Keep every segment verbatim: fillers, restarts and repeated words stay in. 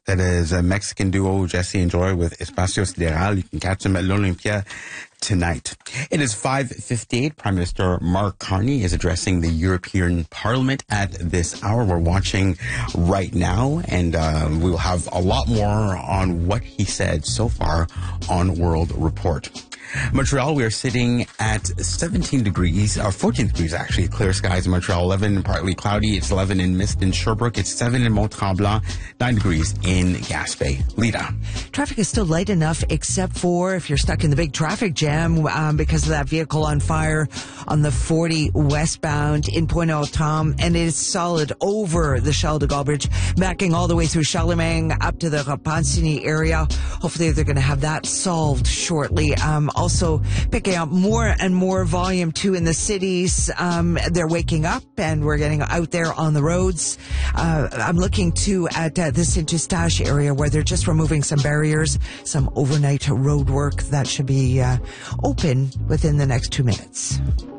That is a Mexican duo, Jesse and Joy, with Espacio Sideral. You can catch them at l'Olympia tonight. It is five fifty-eight. Prime Minister Mark Carney is addressing the European Parliament at this hour. We're watching right now, and uh, we will have a lot more on what he said so far on World Report. Montreal, we are sitting at seventeen degrees, or fourteen degrees actually, clear skies in Montreal, eleven and partly cloudy. It's eleven in Mist in Sherbrooke. It's seven in Mont-Tremblant, nine degrees in Gaspé. Lita. Traffic is still light enough, except for if you're stuck in the big traffic jam um, because of that vehicle on fire on the forty westbound in Pointe-aux-Trembles, and it is solid over the Charles de Gaulle Bridge, backing all the way through Charlemagne up to the Repentigny area. Hopefully they're going to have that solved shortly. Um, Also picking up more and more volume too in the cities. Um, they're waking up and we're getting out there on the roads. Uh, I'm looking too at uh, the Saint-Eustache area where they're just removing some barriers, some overnight road work that should be uh, open within the next two minutes.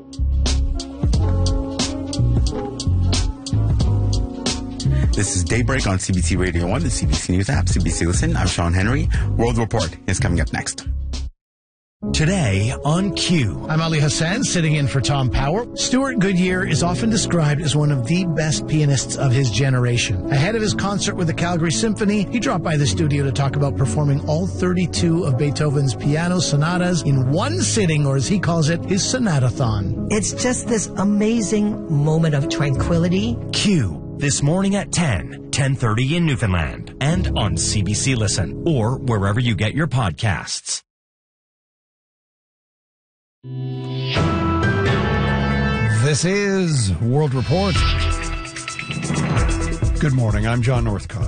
This is Daybreak on C B C Radio one, the C B C News app, C B C Listen. I'm Sean Henry. World Report is coming up next. Today on Q. I'm Ali Hassan, sitting in for Tom Power. Stuart Goodyear is often described as one of the best pianists of his generation. Ahead of his concert with the Calgary Symphony, he dropped by the studio to talk about performing all thirty-two of Beethoven's piano sonatas in one sitting, or as he calls it, his sonatathon. It's just this amazing moment of tranquility. Q, this morning at ten, ten thirty in Newfoundland, and on C B C Listen, or wherever you get your podcasts. This is World Report. Good morning, I'm John Northcott.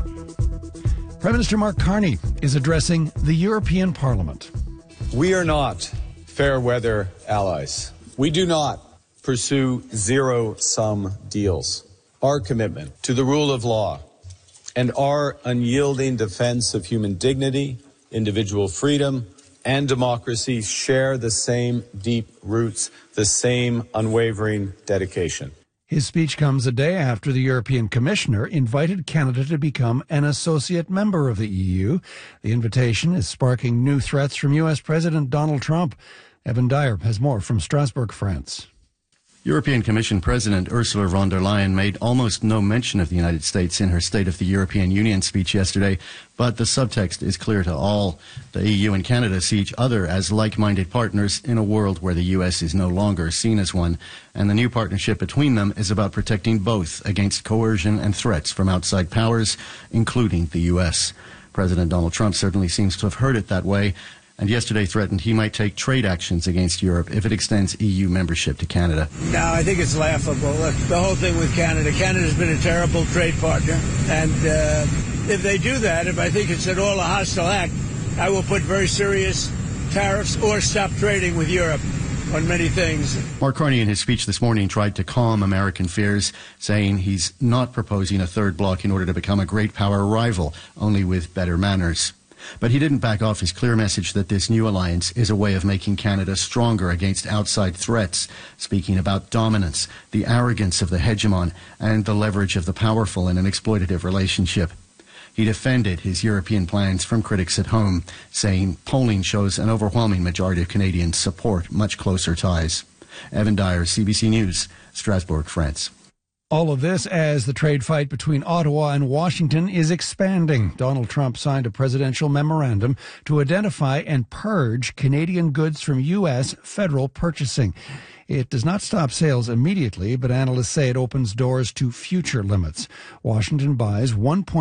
Prime Minister Mark Carney is addressing the European Parliament. We are not fair weather allies. We do not pursue zero-sum deals. Our commitment to the rule of law and our unyielding defense of human dignity, individual freedom, and democracy share the same deep roots, the same unwavering dedication. His speech comes a day after the European Commissioner invited Canada to become an associate member of the E U. The invitation is sparking new threats from U S President Donald Trump. Evan Dyer has more from Strasbourg, France. European Commission President Ursula von der Leyen made almost no mention of the United States in her State of the European Union speech yesterday, but the subtext is clear to all. The E U and Canada see each other as like-minded partners in a world where the U S is no longer seen as one, and the new partnership between them is about protecting both against coercion and threats from outside powers, including the U S. President Donald Trump certainly seems to have heard it that way, and yesterday threatened he might take trade actions against Europe if it extends E U membership to Canada. No, I think it's laughable. Look, the whole thing with Canada, Canada's been a terrible trade partner, and uh, if they do that, if I think it's at all a hostile act, I will put very serious tariffs or stop trading with Europe on many things. Mark Carney in his speech this morning tried to calm American fears, saying he's not proposing a third bloc in order to become a great power rival, only with better manners. But he didn't back off his clear message that this new alliance is a way of making Canada stronger against outside threats, speaking about dominance, the arrogance of the hegemon, and the leverage of the powerful in an exploitative relationship. He defended his European plans from critics at home, saying polling shows an overwhelming majority of Canadians support much closer ties. Evan Dyer, C B C News, Strasbourg, France. All of this as the trade fight between Ottawa and Washington is expanding. Donald Trump signed a presidential memorandum to identify and purge Canadian goods from U S federal purchasing. It does not stop sales immediately, but analysts say it opens doors to future limits. Washington buys one point